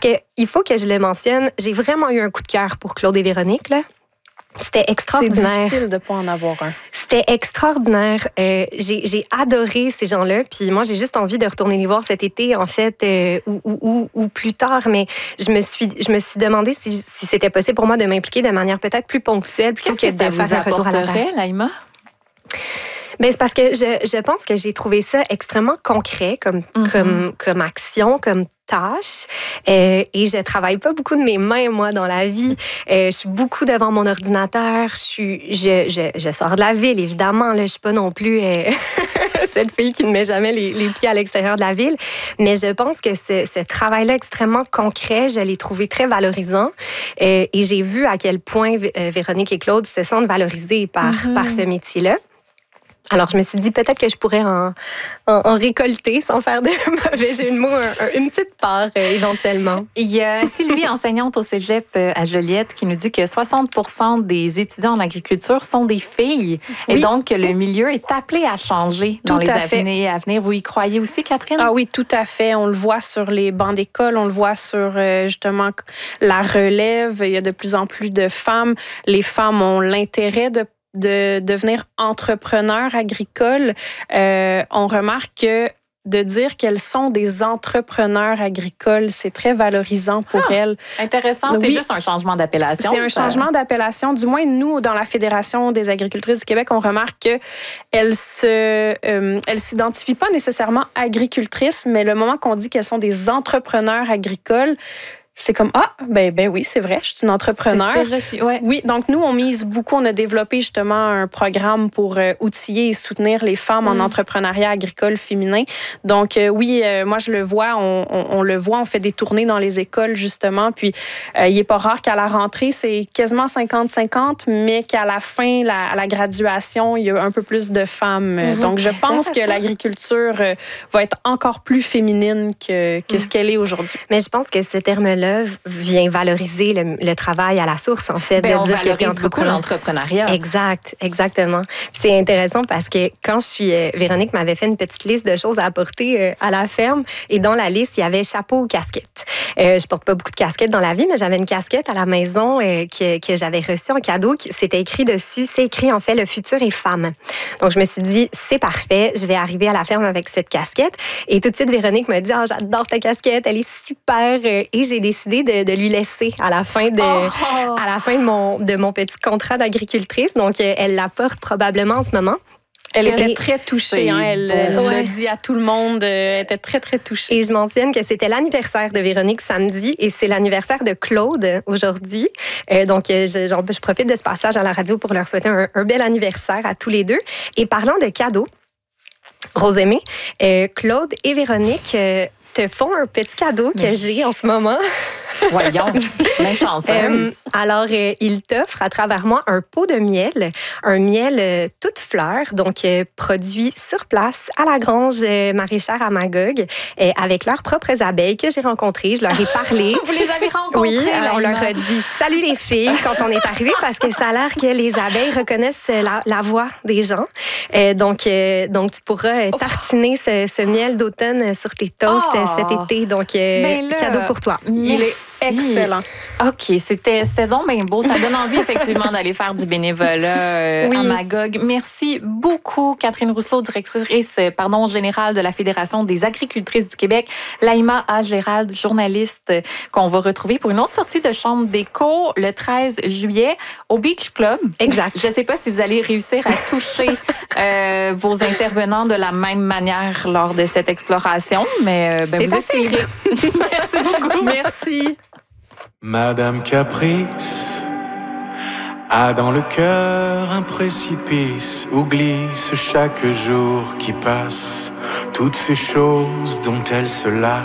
que il faut que je le mentionne, j'ai vraiment eu un coup de cœur pour Claude et Véronique, là. C'était extraordinaire. C'est difficile de ne pas en avoir un. C'était extraordinaire. J'ai adoré ces gens-là. Puis moi, j'ai juste envie de retourner les voir cet été, en fait, ou plus tard. Mais je me suis demandé si c'était possible pour moi de m'impliquer de manière peut-être plus ponctuelle plutôt que de faire un retour à la terre. Laïma? Ben, c'est parce que je pense que j'ai trouvé ça extrêmement concret comme action, comme tâche. Et je travaille pas beaucoup de mes mains, moi, dans la vie. Je suis beaucoup devant mon ordinateur. Je sors de la ville, évidemment. Là, je suis pas non plus cette fille qui ne met jamais les pieds à l'extérieur de la ville. Mais je pense que ce travail-là extrêmement concret, je l'ai trouvé très valorisant. Et j'ai vu à quel point Véronique et Claude se sentent valorisés par ce métier-là. Alors, je me suis dit peut-être que je pourrais en récolter sans faire de mauvais jeu de mots, une petite part éventuellement. Il y a Sylvie, enseignante au cégep à Joliette, qui nous dit que 60% des étudiants en agriculture sont des filles. Oui. Et donc, le milieu est appelé à changer dans les années à venir. Vous y croyez aussi, Catherine? Ah oui, tout à fait. On le voit sur les bancs d'école, on le voit sur justement la relève. Il y a de plus en plus de femmes. Les femmes ont l'intérêt de devenir entrepreneurs agricoles. On remarque que de dire qu'elles sont des entrepreneurs agricoles, c'est très valorisant pour elles. Intéressant, c'est juste un changement d'appellation. C'est un changement d'appellation. Du moins, nous, dans la Fédération des agricultrices du Québec, on remarque qu'elles s'identifient pas nécessairement agricultrices, mais le moment qu'on dit qu'elles sont des entrepreneurs agricoles, c'est comme, ben oui, c'est vrai, je suis une entrepreneur. C'est ce que je suis, ouais. Oui, donc nous, on mise beaucoup, on a développé justement un programme pour outiller et soutenir les femmes en entrepreneuriat agricole féminin. Donc oui, moi je le vois, on le voit, on fait des tournées dans les écoles justement, puis il n'est pas rare qu'à la rentrée, c'est quasiment 50-50, mais qu'à la fin, à la graduation, il y a un peu plus de femmes. Donc je pense que l'agriculture va être encore plus féminine que ce qu'elle est aujourd'hui. Mais je pense que ce terme-là vient valoriser le travail à la source, en fait, de dire quelqu'un valorise beaucoup l'entrepreneuriat. Exactement. Puis c'est intéressant parce que quand Véronique m'avait fait une petite liste de choses à apporter à la ferme, et dans la liste, il y avait chapeau ou casquette. Je porte pas beaucoup de casquettes dans la vie, mais j'avais une casquette à la maison que j'avais reçue en cadeau. C'était écrit dessus, c'est écrit en fait, le futur est femme. Donc je me suis dit, c'est parfait, je vais arriver à la ferme avec cette casquette. Et tout de suite, Véronique m'a dit, j'adore ta casquette, elle est super. Et j'ai décidé de lui laisser à la fin de mon petit contrat d'agricultrice. Donc, elle la porte probablement en ce moment. Elle était très touchée. Elle l'a dit à tout le monde. Elle était très, très touchée. Et je mentionne que c'était l'anniversaire de Véronique samedi et c'est l'anniversaire de Claude aujourd'hui. Donc, je profite de ce passage à la radio pour leur souhaiter un bel anniversaire à tous les deux. Et parlant de cadeaux, Rosemée, Claude et Véronique te font un petit cadeau que j'ai en ce moment. Voyons, l'inchanceuse. Alors, il t'offre à travers moi un pot de miel, un miel toute fleur, donc produit sur place à la grange maraîchère à Magog, avec leurs propres abeilles que j'ai rencontrées. Je leur ai parlé. Vous les avez rencontrées? Oui, on leur a dit « Salut les filles » quand on est arrivé parce que ça a l'air que les abeilles reconnaissent la voix des gens. Donc, tu pourras tartiner ce miel d'automne sur tes toasts cet été. Donc, cadeau pour toi. Il est excellent. OK, c'était donc bien beau. Ça donne envie, effectivement, d'aller faire du bénévolat à Magog. Merci beaucoup, Catherine Rousseau, directrice générale de la Fédération des agricultrices du Québec. Laïma A. Gérald, journaliste, qu'on va retrouver pour une autre sortie de Chambre d'écho le 13 juillet au Beach Club. Exact. Je ne sais pas si vous allez réussir à toucher vos intervenants de la même manière lors de cette exploration, mais vous essayerez. Merci beaucoup. Merci. Madame Caprice a dans le cœur un précipice où glisse chaque jour qui passe toutes ces choses dont elle se lasse.